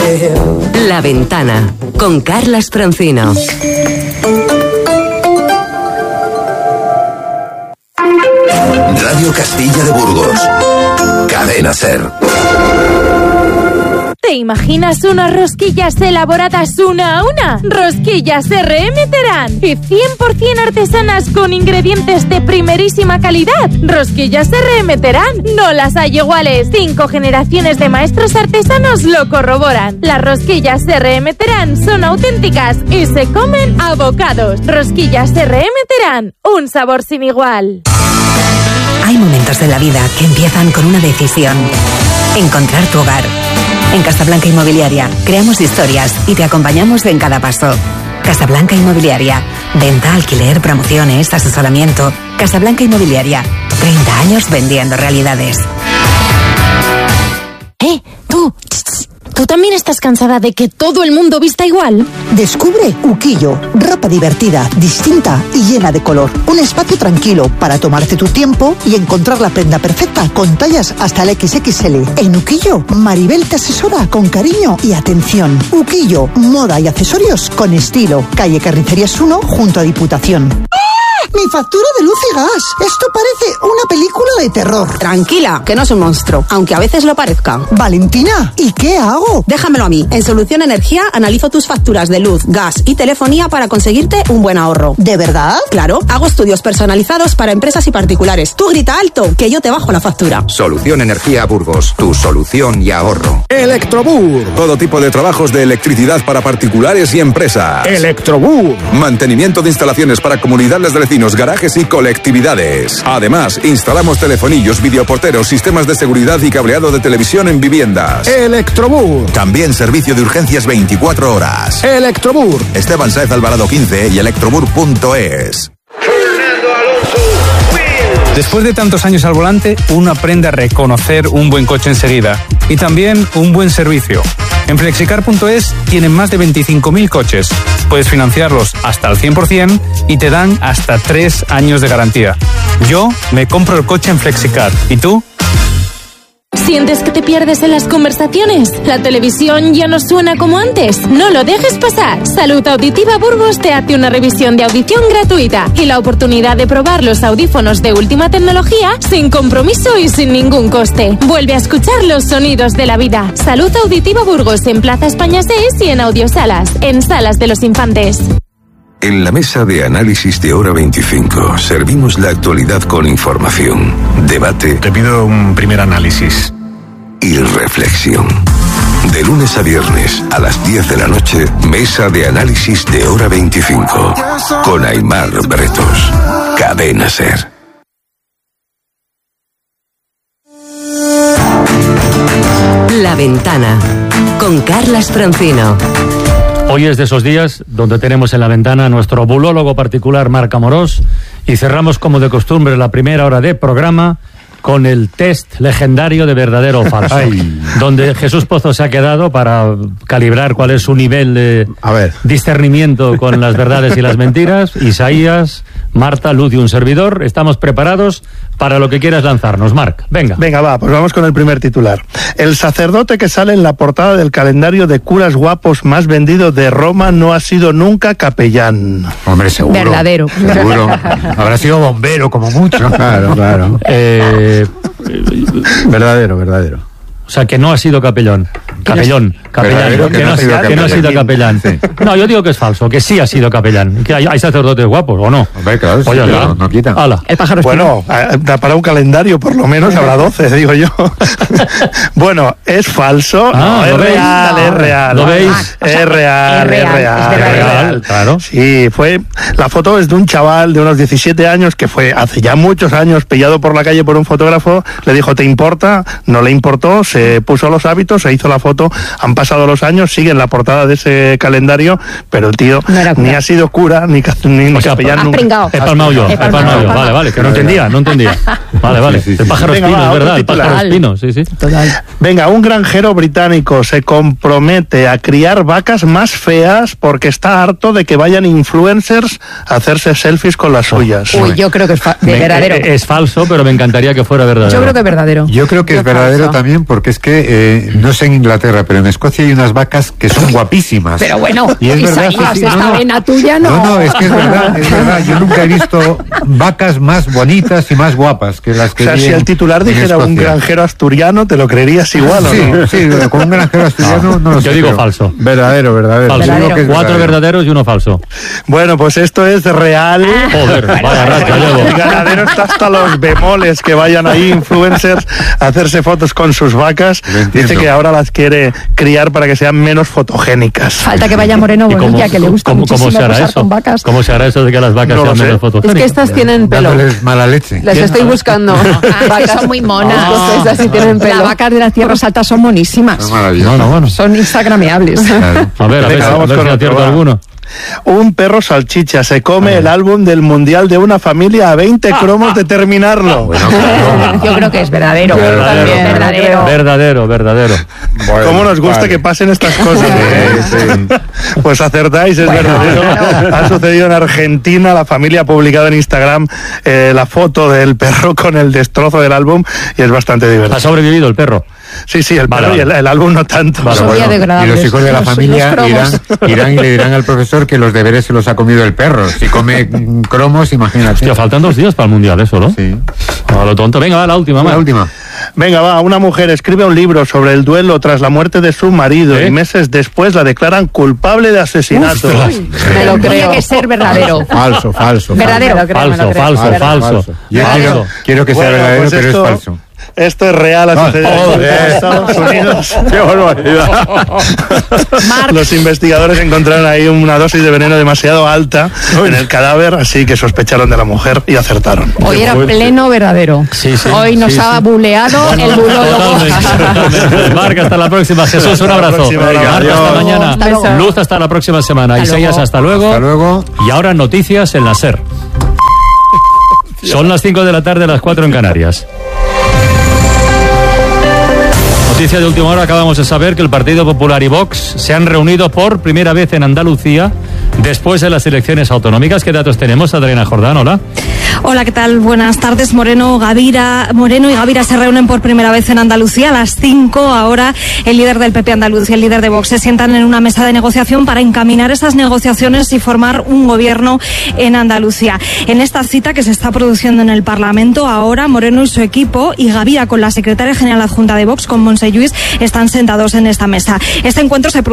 La Ventana, con Carlas Francino. Radio Castilla de Burgos. Cadena SER. ¿Te imaginas unas rosquillas elaboradas una a una? Rosquillas RM Terán. Y 100% artesanas con ingredientes de primerísima calidad. Rosquillas RM Terán. No las hay iguales. 5 generaciones de maestros artesanos lo corroboran. Las rosquillas RM Terán son auténticas y se comen a bocados. Rosquillas RM Terán. Un sabor sin igual. Hay momentos de la vida que empiezan con una decisión. Encontrar tu hogar. En Casablanca Inmobiliaria creamos historias y te acompañamos en cada paso. Casablanca Inmobiliaria. Venta, alquiler, promociones, asesoramiento. Casablanca Inmobiliaria. 30 años vendiendo realidades. ¡Tú! ¿Tú también estás cansada de que todo el mundo vista igual? Descubre Uquillo, ropa divertida, distinta y llena de color. Un espacio tranquilo para tomarte tu tiempo y encontrar la prenda perfecta con tallas hasta el XXL. En Uquillo, Maribel te asesora con cariño y atención. Uquillo, moda y accesorios con estilo. Calle Carnicerías 1 junto a Diputación. ¡Mi factura de luz y gas! Esto parece una película de terror. Tranquila, que no es un monstruo, aunque a veces lo parezca. Valentina, ¿y qué hago? Déjamelo a mí. En Solución Energía analizo tus facturas de luz, gas y telefonía para conseguirte un buen ahorro. ¿De verdad? Claro, hago estudios personalizados para empresas y particulares. Tú grita alto, que yo te bajo la factura. Solución Energía Burgos, tu solución y ahorro. Electrobur, todo tipo de trabajos de electricidad para particulares y empresas. Electrobur, mantenimiento de instalaciones para comunidades de vecinos, garajes y colectividades. Además, instalamos telefonillos, videoporteros, sistemas de seguridad y cableado de televisión en viviendas. Electrobur. También servicio de urgencias 24 horas. Electrobur. Esteban Sáez Alvarado 15 y electrobur.es. Después de tantos años al volante, uno aprende a reconocer un buen coche enseguida y también un buen servicio. En Flexicar.es tienen más de 25.000 coches. Puedes financiarlos hasta el 100% y te dan hasta 3 años de garantía. Yo me compro el coche en Flexicar. ¿Y tú? ¿Sientes que te pierdes en las conversaciones? ¿La televisión ya no suena como antes? No lo dejes pasar. Salud Auditiva Burgos te hace una revisión de audición gratuita y la oportunidad de probar los audífonos de última tecnología sin compromiso y sin ningún coste. Vuelve a escuchar los sonidos de la vida. Salud Auditiva Burgos en Plaza España 6 y en Audiosalas, en Salas de los Infantes. En la mesa de análisis de Hora 25 servimos la actualidad con información, debate. Te pido un primer análisis. Y reflexión. De lunes a viernes a las 10 de la noche, mesa de análisis de Hora 25 con Aimar Bretos. Cadena SER. La Ventana, con Carlas Francino. Hoy es de esos días donde tenemos en la ventana a nuestro bulólogo particular Marc Amorós y cerramos como de costumbre la primera hora de programa con el test legendario de verdadero o falso. Donde Jesús Pozo se ha quedado para calibrar cuál es su nivel de discernimiento con las verdades y las mentiras. Isaías, Marta, Luz y un servidor, estamos preparados para lo que quieras lanzarnos. Marc, venga. Venga, va, pues vamos con el primer titular. El sacerdote que sale en la portada del calendario de curas guapos más vendido de Roma no ha sido nunca capellán. Hombre, seguro. Verdadero. Seguro. Habrá sido bombero, como mucho. Claro, claro. Verdadero. O sea, que no ha sido capellán. Capellán. Que no ha sido capellán. Sí. No, yo digo que es falso, que sí ha sido capellán. Que hay sacerdotes guapos, ¿o no? Hombre, claro, oye, sí, no quita. El pájaro espino. Bueno, para un calendario por lo menos habrá 12, digo yo. Bueno, es falso. No, es real, es real. ¿Lo veis? Es real, claro. Sí, la foto es de un chaval de unos 17 años que fue hace ya muchos años pillado por la calle por un fotógrafo, le dijo, ¿te importa? No le importó, se puso los hábitos, se hizo la foto, han pasado los años, sigue en la portada de ese calendario, pero el tío ni ha sido cura, ni capellán nunca. He palmado yo. Vale, que no entendía. Vale. Sí. El pájaro espino, es verdad, el pájaro espino, sí. Total. Venga, un granjero británico se compromete a criar vacas más feas porque está harto de que vayan influencers a hacerse selfies con las suyas. Uy, yo creo que es verdadero. Es falso, pero me encantaría que fuera verdadero. Yo creo que es verdadero. Yo creo que es verdadero también porque porque es que no sé en Inglaterra, pero en Escocia hay unas vacas que son guapísimas. Pero bueno, y es verdad, esta vena tuya no. No, es que es verdad. Yo nunca he visto vacas más bonitas y más guapas que las que o sea, si el titular dijera un granjero asturiano, ¿te lo creerías igual o no? Sí, con un granjero asturiano no lo sé. Yo digo falso. Verdadero. Falso. Que 4 verdaderos y 1 falso. Bueno, pues esto es real. Joder, vaya racha llevo. El ganadero está hasta los bemoles que vayan ahí influencers a hacerse fotos con sus vacas. Dice que ahora las quiere criar para que sean menos fotogénicas. Falta que vaya Moreno Bonilla, que le gusta muchísimo posar con vacas. ¿Cómo se hará eso de que las vacas sean menos fotogénicas? Es que estas tienen pelo. Dándoles mala leche. Las estoy buscando. Vacas son muy monas. Estas sí tienen pelo. Las vacas de las tierras altas son monísimas. Son instagrameables. Claro. A ver si acierto alguno. Un perro salchicha se come el álbum del mundial de una familia a 20 cromos de terminarlo. Bueno, claro. Yo creo que es verdadero. Verdadero. Bueno, ¿cómo nos gusta que pasen estas cosas? Pues acertáis, es verdadero. Ha sucedido en Argentina. La familia ha publicado en Instagram la foto del perro con el destrozo del álbum y es bastante divertido. ¿Ha sobrevivido el perro? Sí, el perro y el álbum no tanto. Y los hijos de la familia irán y le dirán al profesor que los deberes se los ha comido el perro. Si come cromos, imagínate. Hostia, faltan 2 días para el mundial, eso, ¿no? Sí. A lo tonto. Venga, va, la última. Venga, va, una mujer escribe un libro sobre el duelo tras la muerte de su marido y meses después la declaran culpable de asesinato. Me lo creo. Tiene que ser verdadero. Falso. Verdadero. Falso. Yo quiero que sea verdadero, pues pero es falso. Esto es real, ha sucedido en Estados Unidos. ¡Qué barbaridad! Los investigadores encontraron ahí una dosis de veneno demasiado alta en el cadáver, así que sospecharon de la mujer y acertaron. Hoy era pleno verdadero. Hoy nos ha buleado el bulólogo. Totalmente. Marca, hasta la próxima. Jesús, un abrazo. Marca, hasta mañana. Luz, hasta la próxima semana. Isaías, hasta luego. Y ahora noticias en la SER. Son las 5 de la tarde, las 4 en Canarias. Noticia de última hora, acabamos de saber que el Partido Popular y Vox se han reunido por primera vez en Andalucía después de las elecciones autonómicas. ¿Qué datos tenemos? Adriana Jordán, hola. Hola, ¿qué tal? Buenas tardes. Moreno y Gavira se reúnen por primera vez en Andalucía a las 5. Ahora el líder del PP andaluz y el líder de Vox se sientan en una mesa de negociación para encaminar esas negociaciones y formar un gobierno en Andalucía. En esta cita que se está produciendo en el Parlamento, ahora Moreno y su equipo y Gavira con la secretaria general adjunta de Vox, con Montse Lluís, están sentados en esta mesa. Este encuentro se